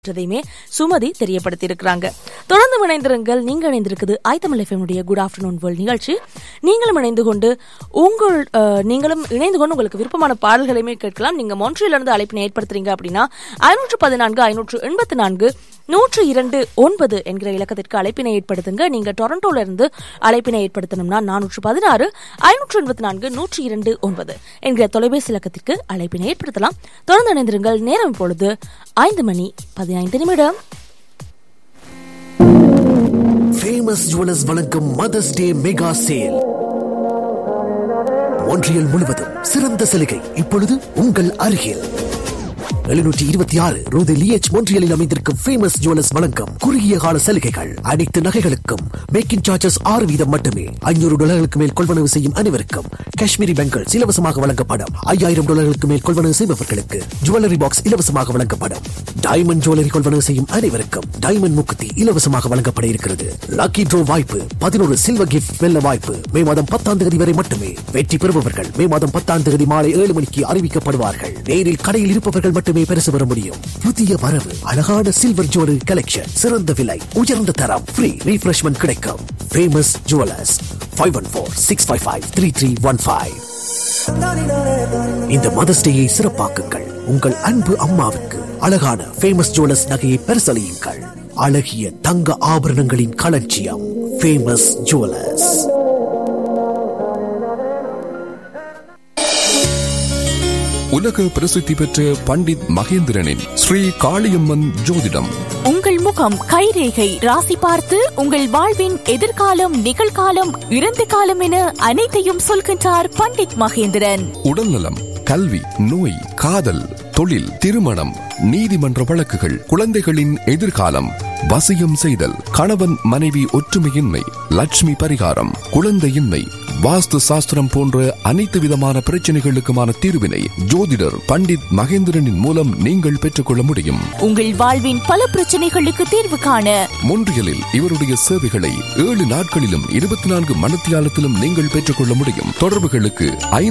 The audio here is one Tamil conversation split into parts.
சுமதி தெரியப்படுத்தியிருக்கிறாங்க. தொடர்ந்து இணைந்திருங்கள். நீங்க இணைந்திருக்குது ஐதமிழ் எஃப்எம் குட் ஆஃப்டர்நூன் வேர்ல்ட் நிகழ்ச்சி. நீங்களும் இணைந்து கொண்டு உங்களுக்கு விருப்பமான பாடல்களையுமே கேட்கலாம். நீங்க மொன்ட்ரியல்ல இருந்து அழைப்பினை ஏற்படுத்துறீங்க அப்படின்னா 514 584 102 என்கிற இலக்கத்திற்கு அழைப்பினை ஏற்படுத்துங்க. நீங்க டொரண்டோல இருந்து அழைப்பினை ஏற்படுத்தணும்னா 416 584 102 என்கிற தொலைபேசி இலக்கத்திற்கு அழைப்பினை ஏற்படுத்தலாம். தொடர்ந்து இணைந்திருங்கள். நேரம் இப்பொழுது 5:15. ஃபேமஸ் ஜுவல்லர்ஸ் வழங்கும் mother's day mega sale. Montreal முழுவதும் சிறந்த சலுகை இப்பொழுது உங்கள் அருகில். 726 ரூ தி லியேஜ் மொன்ட்ரியலில் அமைந்திருக்கும் ஃபேமஸ் ஜுவல்லர்ஸ் வழங்கும் குறுகிய கால சலுகைகள். அனைத்து நகைகளுக்கும் மேக்கிங் சார்ஜஸ் 6% மட்டுமே. $500 மேல் கொள்வனவு செய்யும் அனைவருக்கும் காஷ்மீரி பெங்கல்ஸ் இலவசமாக வழங்கப்படும். $5000 மேல் கொள்வனவு செய்பவர்களுக்கு ஜுவல்லரி பாக்ஸ் இலவசமாக வழங்கப்படும். டைமண்ட் ஜுவல்லரி கொள்வனவு செய்யும் அனைவருக்கும் டைமண்ட் முக்குத்தி இலவசமாக வழங்கப்பட இருக்கிறது. லக்கி ட்ரோ வாய்ப்பு, 11 சில்வர் கிஃப்ட் வெல்ல வாய்ப்பு மே மாதம் 10 வரை மட்டுமே. வெற்றி பெறுபவர்கள் மே மாதம் 10 மாலை 7 மணிக்கு அறிவிக்கப்படுவார்கள். நேரில் கடையில் இருப்பவர்கள் மட்டுமே பரிசு பெற முடியும். புதிய வரவு, அழகான சில்வர் ஜுவல்லரி கலெக்ஷன், சிறந்த விலை, உயர்ந்த தரம், ஃப்ரீ ரீஃப்ரெஷ்மென்ட் கிடைக்கும். Famous jewellers 514-655-3315. இந்த மதர்ஸ் டேயை சிறப்பாக்குங்கள். உங்கள் அன்பு அம்மாவுக்கு அழகான ஃபேமஸ் ஜுவல்லர்ஸ் நகையை பரிசளியுங்கள். அழகிய தங்க ஆபரணங்களின் களஞ்சியம் ஃபேமஸ் ஜுவல்லர்ஸ். உலக பிரசித்தி பெற்ற பண்டித் மகேந்திரனின் ஸ்ரீ காளியம்மன் ஜோதிடம். உங்கள் முகம், கைரேகை, ராசி பார்த்து உங்கள் வாழ்வின் எதிர்காலம், நிகழ்காலம், இறந்த காலம் என அனைத்தையும் சொல்கின்றார் பண்டித் மகேந்திரன். உடல்நலம், கல்வி, நோய், காதல், தொழில், திருமணம், நீதிமன்ற வழக்குகள், குழந்தைகளின் எதிர்காலம், வசியம் செய்தல், கணவன் மனைவி ஒற்றுமையின்மை, லட்சுமி பரிகாரம், குழந்தையின்மை, வாஸ்து சாஸ்திரம் போன்ற அனைத்து விதமான பிரச்சனைகளுக்குமான தீர்வினை ஜோதிடர் பண்டித் மகேந்திரனின் மூலம் நீங்கள் பெற்றுக்கொள்ள முடியும். உங்கள் வாழ்வின் பல பிரச்சனைகளுக்கு தீர்வு காண மொன்ட்ரியலில் இவருடைய சேவைகளை 7 நாட்களிலும் 24 மணித்தியாலத்திலும் நீங்கள் பெற்றுக்கொள்ள முடியும். தொடர்புகளுக்கு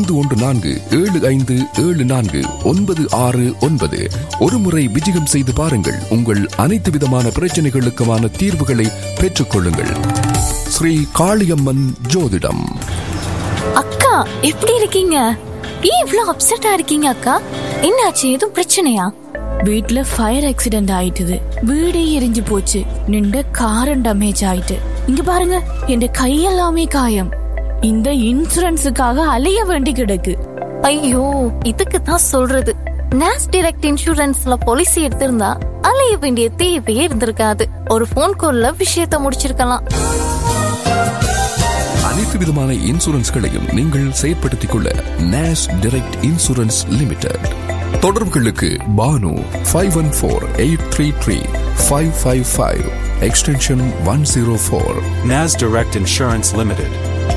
514-7474-969. ஒருமுறை விஜயம் செய்து பாருங்கள். உங்கள் அனைத்து விதமான பிரச்சனைகளுக்குமான தீர்வுகளை பெற்றுக்கொள்ளுங்கள். ஸ்ரீ காளியம்மன் ஜோதிடம். அக்கா, எப்படி இருக்கீங்க? ஏன் இவ்வளவு அப்செட்டா இருக்கீங்க அக்கா? என்னாச்சு? எதுவும் பிரச்சனையா? வீட்ல ஃபயர் ஆக்சிடென்ட் ஆயிட்டுது. வீடே எரிஞ்சு போச்சு. நின்ற காரம் டேமேஜ் ஆயிட்டு. இங்க பாருங்க, என் கையெல்லாமே காயம். இந்த இன்சூரன்ஸுக்காக அலைய வேண்டி கிடக்கு. ஐயோ, இதுக்கு தான் சொல்றது, நாஸ் டைரக்ட் இன்சூரன்ஸ்ல பாலிசி எடுத்திருந்தா அலைய வேண்டிய தேவையே இருந்திருக்காது. ஒரு போன் கால்ல விஷயத்த முடிச்சிருக்கலாம். அனைத்து விதமான இன்சூரன்ஸ்களையும் நீங்கள் செயற்படுத்திக் கொள்ள நாஸ் டைரக்ட் இன்சூரன்ஸ் லிமிடெட். தொடர்புகளுக்கு Banu 514833-555 extension 104. NAS Direct Insurance Limited.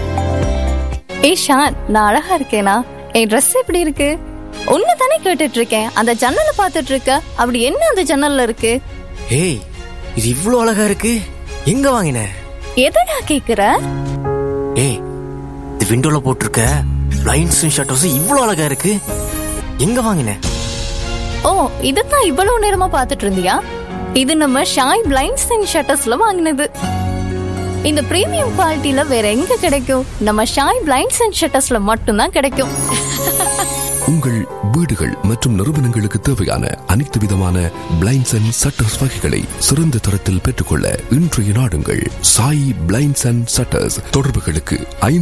Shawn, நான் அழகா இருக்கேனா? என் ட்ரெஸ் எப்படி இருக்கு? ஒன்னு தானே கேட்டுட்டு இருக்கேன். அந்த ஜன்னல பாத்துட்டு இருக்க. அப்படி என்ன அந்த ஜன்னல்ல இருக்கு? ஏய், இது இவ்ளோ அழகா இருக்கு. எங்க வாங்கின? எதடா கேக்குற? ஏய், இது விண்டோல போட்டிருக்க லைன்ஸும் ஷட்டர்ஸும் இவ்ளோ அழகா இருக்கு. எங்க வாங்கின? ஓ, இதுதான் இவ்வளவு நேரமா பாத்துட்டு இருந்தியா? இது நம்ம ஷாய் பிளைண்ட்ஸ் அண்ட் ஷட்டர்ஸ்ல வாங்கினது. இந்த பிரீமியம் குவாலிட்டில வேற எங்க கிடைக்கும்? நம்ம ஷாய் பிளைண்ட்ஸ் அண்ட் ஷட்டர்ஸ்ல மட்டும்தான் கிடைக்கும். உங்கள் வீடுகள் மற்றும் நிறுவனங்களுக்கு தேவையான அனைத்து விதமான பிளைண்ட்ஸ் அண்ட் ஷட்டர்ஸ் வகைகளை சிறந்த தரத்தில் பெற்றுக்கொள்ள இன்றைய நாடுங்கள் சாய் பிளைண்ட்ஸ் அண்ட் ஷட்டர்ஸ். தொடர்புகளுக்கு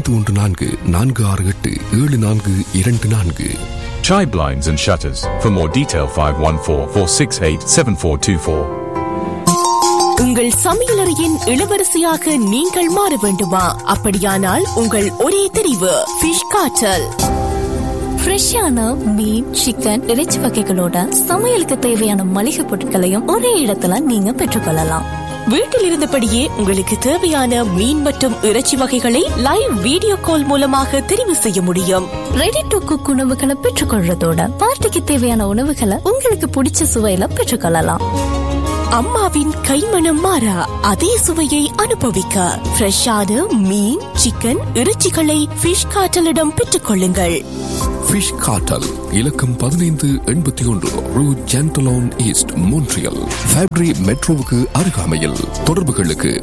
5144687424. Chai Blinds and Shutters. For more detail 514-468-7424. உங்கள் சமையலறையின் இளவரசியாக நீங்கள் மாற வேண்டுமா? அப்படியானால் உங்கள் ஒரே தெரிவு ஃபிஷ் காட்டல். ஃப்ரெஷ்ஷான மீன், சிக்கன், இறைச்சி வகைகளோட சமையலுக்கு தேவையான மளிகை பொருட்களையும் ஒரே இடத்துல நீங்க பெற்றுக்கொள்ளலாம். வீட்டில் இருந்தபடியே உங்களுக்கு தேவையான மீன் மற்றும் இறைச்சி வகைகளை லைவ் வீடியோ கால் மூலமாக தெரிவு செய்ய முடியும். ரெடி டு குக் உணவுகளை பெற்றுக்கொள்றதோட பார்ட்டிக்கு தேவையான உணவுகளை உங்களுக்கு பிடிச்ச சுவையில பெற்றுக்கொள்ளலாம். அம்மாவின் கைமணம் மாறா அதே சுவையை அனுபவிக்க ஃப்ரெஷ்ஷான மீன், சிக்கன், இறைச்சிகளை ஃபிஷ் காட்டலிடம் பெற்றுக் கொள்ளுங்கள். ஃபிஷ் காட்டல் இலக்கம் 1581 ரூ ஜென்டலோன் ஈஸ்ட், மோன்ட்ரியல். ஃபேப்ரி மெட்ரோவுக்கு அருகாமையில். தொடர்புகளுக்கு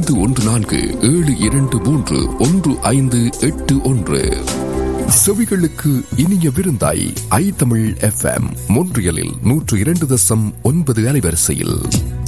5142-723-1581. செவிகளுக்கு இனிய விருந்தாய் ஐ தமிழ் FM மோன்ட்ரியலில் 102.9 அலைவரிசையில்.